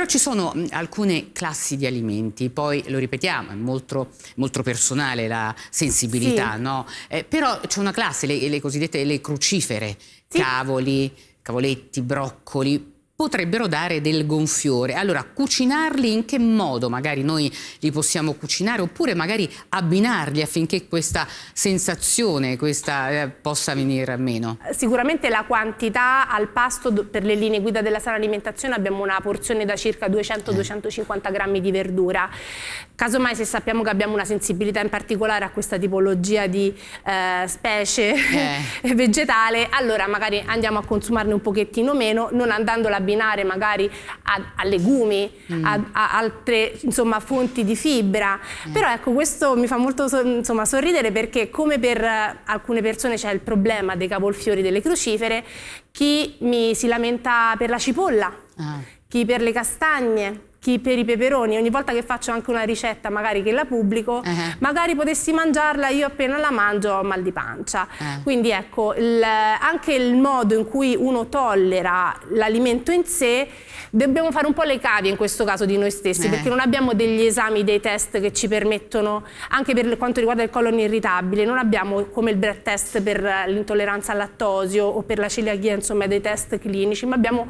Però ci sono alcune classi di alimenti, poi lo ripetiamo, è molto personale la sensibilità, sì. no? Però c'è una classe, le cosiddette le crucifere, Sì. cavoli, cavoletti, broccoli, potrebbero dare del gonfiore. Allora, cucinarli in che modo? Magari noi li possiamo cucinare oppure magari abbinarli affinché questa sensazione possa venire meno? Sicuramente la quantità al pasto per le linee guida della sana alimentazione abbiamo una porzione da circa 200-250 grammi di verdura. Casomai se sappiamo che abbiamo una sensibilità in particolare a questa tipologia di specie vegetale, allora magari andiamo a consumarne un pochettino meno, non andandola a abbinare magari a legumi, a altre insomma fonti di fibra. Però ecco, questo mi fa molto insomma sorridere, perché come per alcune persone c'è il problema dei cavolfiori delle crucifere, chi si lamenta per la cipolla, chi per le castagne, chi per i peperoni. Ogni volta che faccio anche una ricetta magari che la pubblico, magari potessi mangiarla, io appena la mangio ho mal di pancia. Quindi ecco, anche il modo in cui uno tollera l'alimento in sé, dobbiamo fare un po' le cavie in questo caso di noi stessi, perché non abbiamo degli esami, dei test che ci permettono, anche per quanto riguarda il colon irritabile, non abbiamo come il breath test per l'intolleranza al lattosio o per la celiachia, insomma dei test clinici, ma abbiamo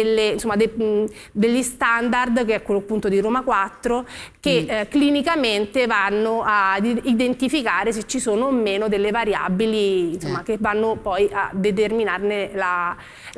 degli standard, che è quello appunto di Roma 4, che clinicamente vanno a identificare se ci sono o meno delle variabili, insomma, che vanno poi a determinarne la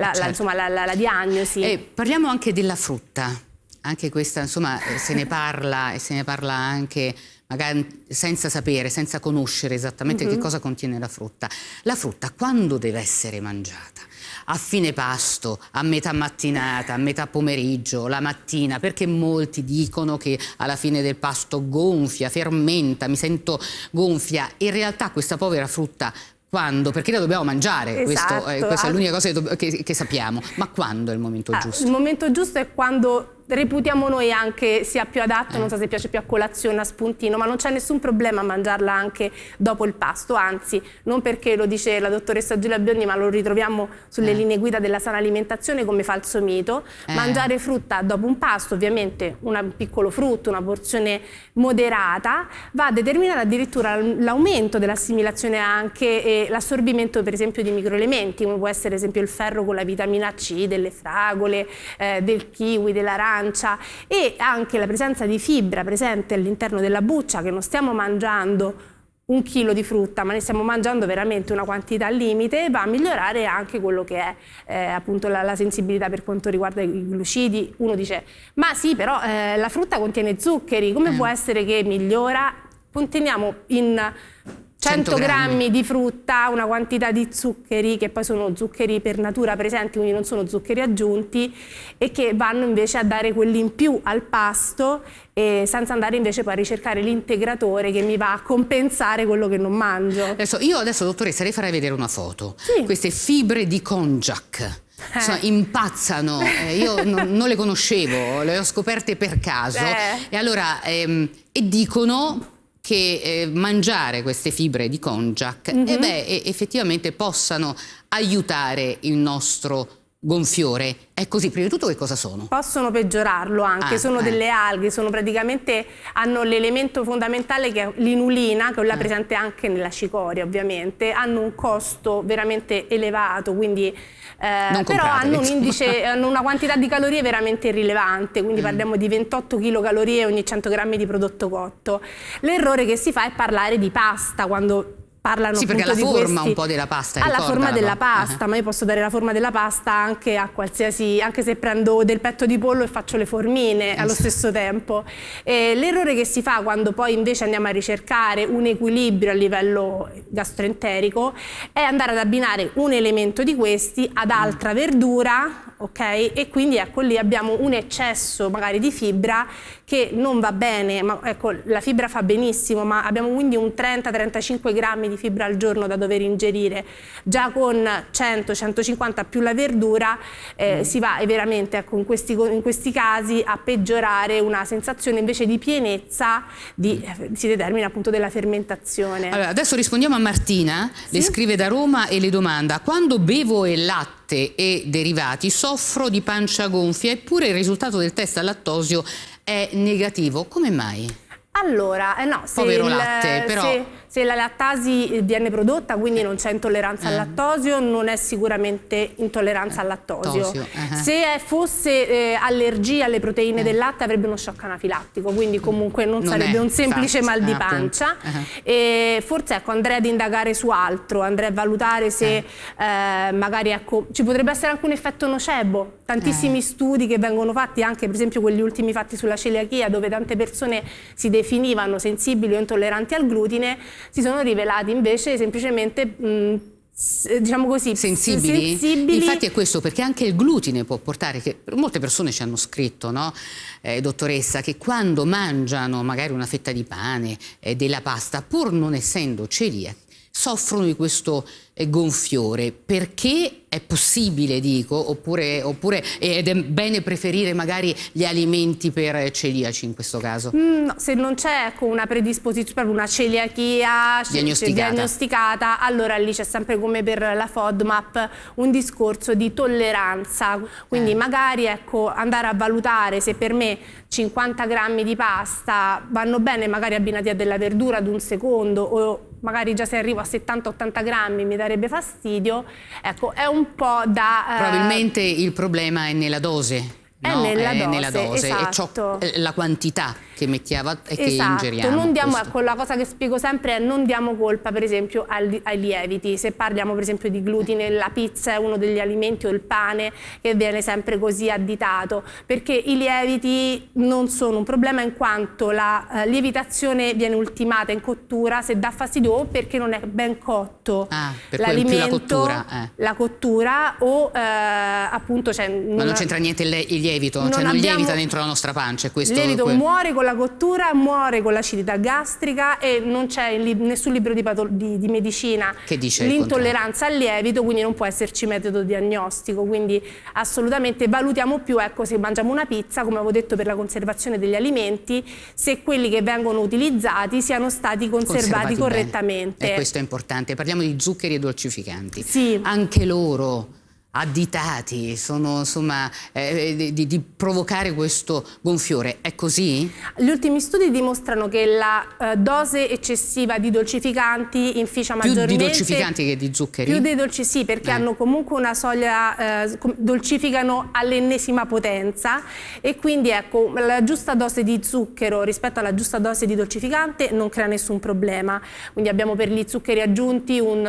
diagnosi. Parliamo anche della frutta, anche questa insomma se ne parla, e se ne parla anche magari senza sapere, senza conoscere esattamente che cosa contiene la frutta. La frutta quando deve essere mangiata? A fine pasto, a metà mattinata, a metà pomeriggio, la mattina, perché molti dicono che alla fine del pasto gonfia, fermenta, mi sento gonfia. In realtà questa povera frutta quando? Perché la dobbiamo mangiare, Esatto. questa è l'unica cosa che sappiamo. Ma quando è il momento giusto? Il momento giusto è quando reputiamo noi anche sia più adatto, non so se piace più a colazione, a spuntino, ma non c'è nessun problema a mangiarla anche dopo il pasto, anzi, non perché lo dice la dottoressa Giulia Biondi, ma lo ritroviamo sulle linee guida della sana alimentazione come falso mito. Mangiare frutta dopo un pasto, ovviamente un piccolo frutto, una porzione moderata, va a determinare addirittura l'aumento dell'assimilazione anche e l'assorbimento per esempio di microelementi, come può essere ad esempio il ferro con la vitamina C, delle fragole, del kiwi, dell'arancia, e anche la presenza di fibra presente all'interno della buccia, che non stiamo mangiando 1 chilo di frutta, ma ne stiamo mangiando veramente una quantità al limite, va a migliorare anche quello che è appunto la sensibilità per quanto riguarda i glucidi. Uno dice, ma sì, però la frutta contiene zuccheri, come può essere che migliora? Conteniamo in 100 grammi di frutta una quantità di zuccheri, che poi sono zuccheri per natura presenti, quindi non sono zuccheri aggiunti, e che vanno invece a dare quelli in più al pasto, senza andare invece poi a ricercare l'integratore che mi va a compensare quello che non mangio. Io adesso, dottoressa, le farei vedere una foto. Sì. Queste fibre di konjac. Insomma, impazzano, io non le conoscevo, le ho scoperte per caso. E allora dicono che mangiare queste fibre di konjac effettivamente possano aiutare il nostro gonfiore. È così, prima di tutto che cosa sono? Possono peggiorarlo anche, sono delle alghe, hanno l'elemento fondamentale che è l'inulina, che è presente anche nella cicoria ovviamente, hanno un costo veramente elevato, quindi però hanno un indice, hanno una quantità di calorie veramente irrilevante, quindi parliamo di 28 kcal ogni 100 grammi di prodotto cotto. L'errore che si fa è parlare di pasta quando parlano perché appunto la di forma un po' della pasta, ha la forma della pasta, ma io posso dare la forma della pasta anche a qualsiasi, anche se prendo del petto di pollo e faccio le formine allo stesso tempo. L'errore che si fa quando poi invece andiamo a ricercare un equilibrio a livello gastroenterico è andare ad abbinare un elemento di questi ad altra verdura, ok? E quindi ecco, lì abbiamo un eccesso magari di fibra che non va bene, ma ecco, la fibra fa benissimo, ma abbiamo quindi un 30-35 grammi di fibra al giorno da dover ingerire. Già con 100-150 più la verdura si va veramente, ecco, in questi casi a peggiorare una sensazione invece di pienezza, si determina appunto della fermentazione. Allora, adesso rispondiamo a Martina, sì? Le scrive da Roma e le domanda: quando bevo il latte e derivati soffro di pancia gonfia, eppure il risultato del test al lattosio è negativo, come mai? Allora, no, povero latte, però... se la lattasi viene prodotta, quindi non c'è intolleranza al lattosio, non è sicuramente intolleranza al lattosio. Se fosse allergia alle proteine del latte, avrebbe uno shock anafilattico, quindi comunque non sarebbe un semplice mal di pancia. E forse, ecco, andrei ad indagare su altro, andrei a valutare se magari, ecco, ci potrebbe essere anche un effetto nocebo. Tantissimi studi che vengono fatti, anche per esempio quelli ultimi fatti sulla celiachia, dove tante persone si definivano sensibili o intolleranti al glutine, si sono rivelati invece semplicemente diciamo così, sensibili. Infatti è questo, perché anche il glutine può portare, che molte persone ci hanno scritto, no? Dottoressa, che quando mangiano magari una fetta di pane, della pasta, pur non essendo celiaci, soffrono di questo gonfiore. Perché è possibile, dico, oppure ed è bene preferire magari gli alimenti per celiaci in questo caso? No, se non c'è, ecco, una predisposizione, proprio una celiachia diagnosticata, allora lì c'è sempre, come per la FODMAP, un discorso di tolleranza. Quindi magari, ecco, andare a valutare se per me 50 grammi di pasta vanno bene magari abbinati a della verdura ad un secondo, o magari già se arrivo a 70-80 grammi mi darebbe fastidio. Ecco, è un po' da... Probabilmente il problema è nella dose. No, nella dose, esatto. E la quantità che mettiamo e che ingeriamo. Non diamo, ecco, la cosa che spiego sempre è: non diamo colpa per esempio ai lieviti. Se parliamo per esempio di glutine, la pizza è uno degli alimenti, o il pane, che viene sempre così additato, perché i lieviti non sono un problema, in quanto la lievitazione viene ultimata in cottura se dà fastidio o perché non è ben cotto l'alimento, la cottura, o appunto ma non c'entra niente il lievito, cioè non lievita dentro la nostra pancia. Il lievito muore con la cottura, muore con l'acidità gastrica, e non c'è nessun libro di medicina che dice l'intolleranza al lievito, quindi non può esserci metodo diagnostico. Quindi assolutamente valutiamo più, ecco, se mangiamo una pizza, come avevo detto per la conservazione degli alimenti, se quelli che vengono utilizzati siano stati conservati correttamente. E questo è importante. Parliamo di zuccheri e dolcificanti. Sì. Anche loro additati sono, insomma, di provocare questo gonfiore. È così? Gli ultimi studi dimostrano che la dose eccessiva di dolcificanti inficia maggiormente. Più di dolcificanti che di zuccheri? Più dei dolci, sì, perché hanno comunque una soglia, dolcificano all'ennesima potenza, e quindi, ecco, la giusta dose di zucchero rispetto alla giusta dose di dolcificante non crea nessun problema. Quindi abbiamo per gli zuccheri aggiunti un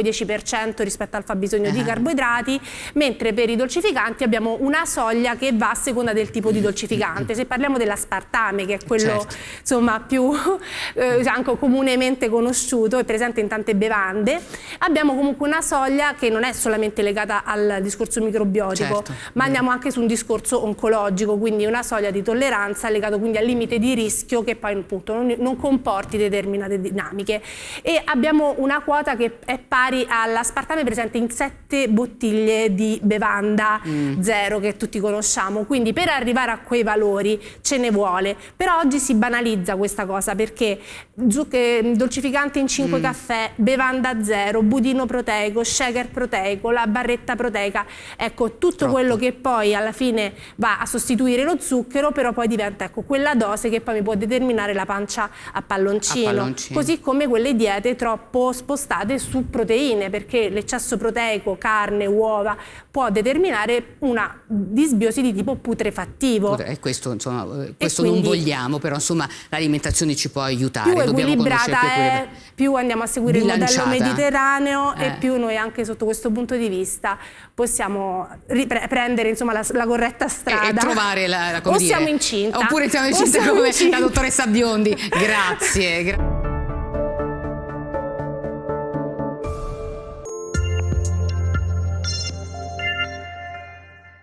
5-10% rispetto al fabbisogno di carboidrati, mentre per i dolcificanti abbiamo una soglia che va a seconda del tipo di dolcificante. Se parliamo dell'aspartame, che è quello insomma più anche comunemente conosciuto e presente in tante bevande, abbiamo comunque una soglia che non è solamente legata al discorso microbiotico, ma andiamo anche su un discorso oncologico, quindi una soglia di tolleranza legata quindi al limite di rischio, che poi appunto non comporti determinate dinamiche. E abbiamo una quota che è pari all'aspartame presente in 7 bottiglie di bevanda zero che tutti conosciamo. Quindi per arrivare a quei valori ce ne vuole, però oggi si banalizza questa cosa, perché dolcificante in 5 caffè, bevanda zero, budino proteico, shaker proteico, la barretta proteica, ecco, tutto quello che poi alla fine va a sostituire lo zucchero, però poi diventa, ecco, quella dose che poi mi può determinare la pancia a palloncino. Così come quelle diete troppo spostate su proteine, perché l'eccesso proteico, carne, uova, può determinare una disbiosi di tipo putrefattivo. E questo, insomma, questo non vogliamo, però insomma l'alimentazione ci può aiutare. Più equilibrata è, più andiamo a seguire il modello mediterraneo, e più noi anche sotto questo punto di vista possiamo prendere, insomma, la corretta strada. E trovare la o siamo incinta. Oppure siamo incinta come la dottoressa Biondi. Grazie.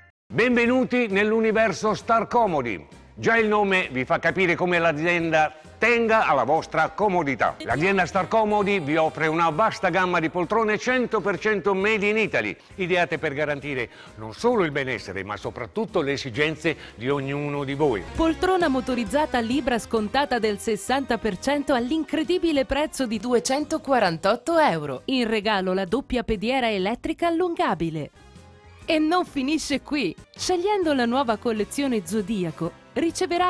Benvenuti nell'universo Star Comodi. Già il nome vi fa capire come l'azienda tenga alla vostra comodità. L'azienda Star Comodi vi offre una vasta gamma di poltrone 100% made in Italy, ideate per garantire non solo il benessere, ma soprattutto le esigenze di ognuno di voi. Poltrona motorizzata Libra scontata del 60% all'incredibile prezzo di 248 euro. In regalo la doppia pediera elettrica allungabile. E non finisce qui. Scegliendo la nuova collezione Zodiaco, riceverà